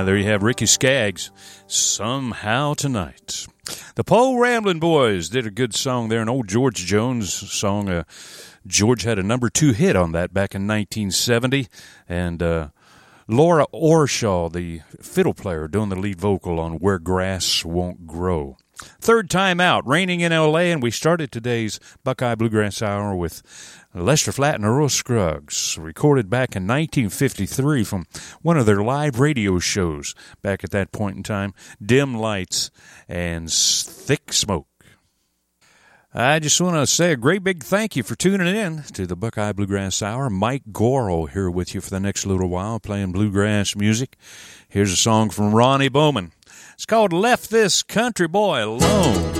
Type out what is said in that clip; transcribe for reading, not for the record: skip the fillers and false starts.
There you have Ricky Skaggs, Somehow Tonight. The Paul Ramblin' Boys did a good song there, an old George Jones song. George had a number 2 hit on that back in 1970, and Laura Orshaw, the fiddle player, doing the lead vocal on Where Grass Won't Grow. Third time out, raining in L.A., and we started today's Buckeye Bluegrass Hour with Lester Flatt and Earl Scruggs, recorded back in 1953 from one of their live radio shows back at that point in time, Dim Lights and Thick Smoke. I just want to say a great big thank you for tuning in to the Buckeye Bluegrass Hour. Mike Goro here with you for the next little while, playing bluegrass music. Here's a song from Ronnie Bowman. It's called Left This Country Boy Alone.